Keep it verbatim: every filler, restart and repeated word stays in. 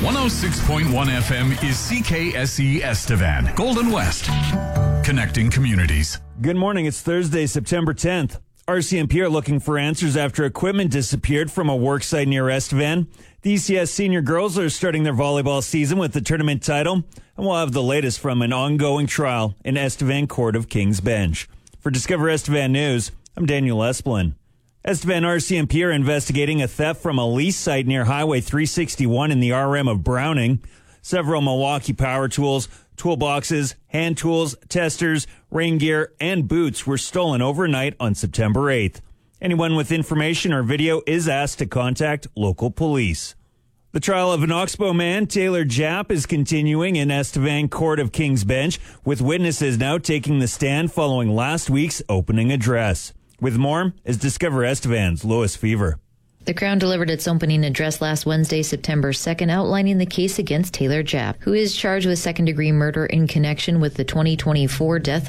one oh six point one F M is C K S E Estevan, Golden West, connecting communities. Good morning. It's Thursday, September tenth. R C M P are looking for answers after equipment disappeared from a worksite near Estevan. The E C S senior girls are starting their volleyball season with the tournament title, and we'll have the latest from an ongoing trial in Estevan Court of King's Bench. For Discover Estevan News, I'm Daniel Esplin. Estevan R C M P are investigating a theft from a lease site near Highway three sixty-one in the R M of Browning. Several Milwaukee power tools, toolboxes, hand tools, testers, rain gear, and boots were stolen overnight on September eighth. Anyone with information or video is asked to contact local police. The trial of an Oxbow man, Taylor Japp, is continuing in Estevan Court of King's Bench, with witnesses now taking the stand following last week's opening address. With more is Discover Estevan's Lois Fever. The Crown delivered its opening address last Wednesday, September second, outlining the case against Taylor Japp, who is charged with second-degree murder in connection with the twenty twenty-four death